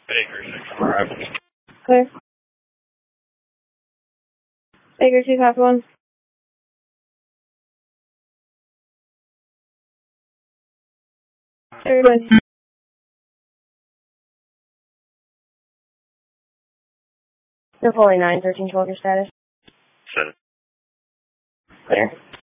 Baker 6-5. Clear. Baker 2, copy 1. Everybody. They're fully 9, 13, 12, your status. Set it. Clear.